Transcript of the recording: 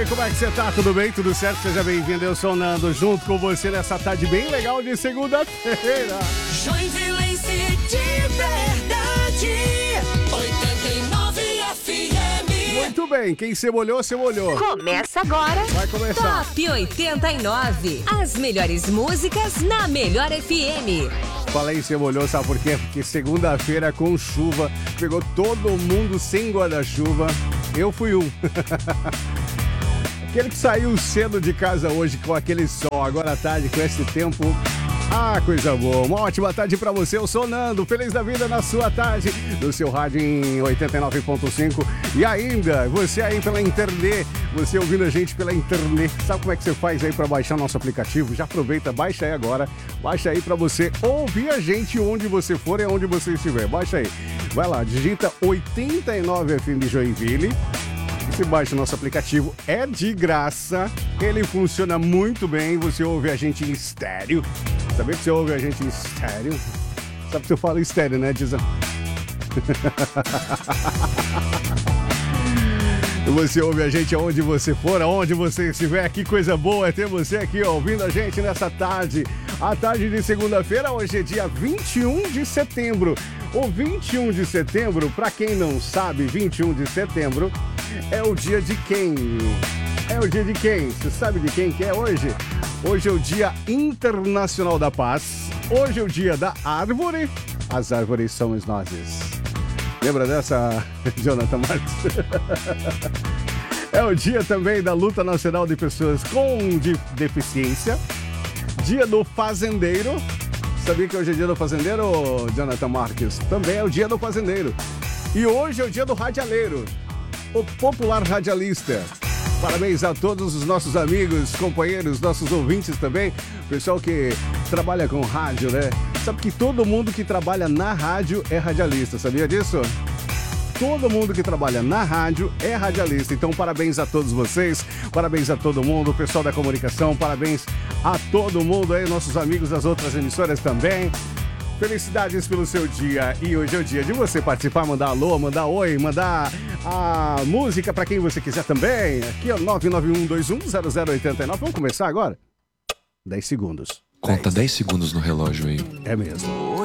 bem? Como é que você tá? Tudo bem? Tudo certo? Seja bem-vindo. Eu sou o Nando, junto com você nessa tarde bem legal de segunda-feira. Joinvilense de verdade, 89 FM. Muito bem, quem se molhou, se molhou. Começa agora. Vai começar. Top 89. As melhores músicas na Melhor FM. Falei se molhou, sabe por quê? Porque segunda-feira com chuva, pegou todo mundo sem guarda-chuva. Eu fui um. Aquele que saiu cedo de casa hoje com aquele sol, agora à tarde com esse tempo. Ah, coisa boa. Uma ótima tarde pra você. Eu sou o Nando. Feliz da vida na sua tarde. No seu rádio em 89.5. E ainda, você aí pela internet. Você ouvindo a gente pela internet. Sabe como é que você faz aí pra baixar nosso aplicativo? Já aproveita, baixa aí agora. Baixa aí pra você ouvir a gente onde você for e onde você estiver. Baixa aí. Vai lá, digita 89 FM Joinville. Você baixa o nosso aplicativo, é de graça, ele funciona muito bem, você ouve a gente em estéreo. Sabia que você ouve a gente em estéreo? Sabe que eu falo estéreo, né, Dizan? Você ouve a gente aonde você for, aonde você estiver, que coisa boa é ter você aqui ouvindo a gente nessa tarde. A tarde de segunda-feira, hoje é dia 21 de setembro. O 21 de setembro, pra quem não sabe, 21 de setembro é o dia de quem? É o dia de quem? Você sabe de quem que é hoje? Hoje é o Dia Internacional da Paz. Hoje é o dia da árvore. As árvores somos nós. Lembra dessa, Jonathan Marques? É o dia também da luta nacional de pessoas com deficiência. Dia do fazendeiro. Sabia que hoje é dia do fazendeiro, Jonathan Marques? Também é o dia do fazendeiro. E hoje é o dia do radialeiro, o popular radialista. Parabéns a todos os nossos amigos, companheiros, nossos ouvintes também. Pessoal que trabalha com rádio, né? Sabe que todo mundo que trabalha na rádio é radialista, sabia disso? Todo mundo que trabalha na rádio é radialista. Então, parabéns a todos vocês, parabéns a todo mundo, o pessoal da comunicação, parabéns a todo mundo aí, nossos amigos das outras emissoras também. Felicidades pelo seu dia. E hoje é o dia de você participar, mandar alô, mandar oi, mandar a música pra quem você quiser também. Aqui é o 991210089. Vamos começar agora? 10 segundos. Conta 10 segundos no relógio aí. É mesmo.